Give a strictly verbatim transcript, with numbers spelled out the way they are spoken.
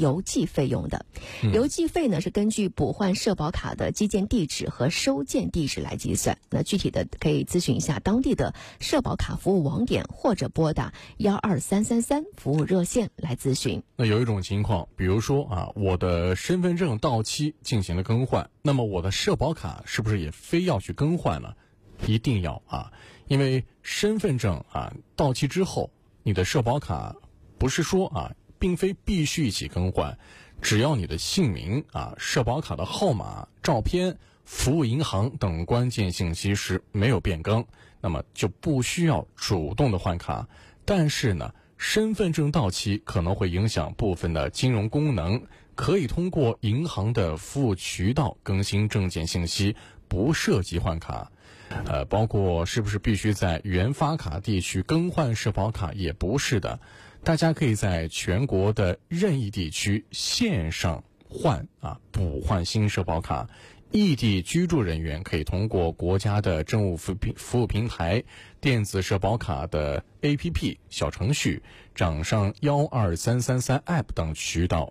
邮寄费用的。 嗯、 邮寄费呢是根据补换社保卡的寄件地址和收件地址来计算。那具体的可以咨询一下当地的社保卡服务网点，或者拨打幺二三三三服务热线来咨询。 那有一种情况，比如说啊，我的身份证到期进行了更换，那么我的社保卡是不是也非要去更换呢？一定要啊，因为身份证啊到期之后，你的社保卡不是说啊，并非必须一起更换，只要你的姓名啊、社保卡的号码、照片、服务银行等关键信息是没有变更，那么就不需要主动的换卡。但是呢，身份证到期可能会影响部分的金融功能，可以通过银行的服务渠道更新证件信息，不涉及换卡。呃，包括是不是必须在原发卡地区更换社保卡，也不是的。大家可以在全国的任意地区线上换啊补换新社保卡。异地居住人员可以通过国家的政务服服务平台、电子社保卡的 A P P 小程序、掌上幺二三三三 App 等渠道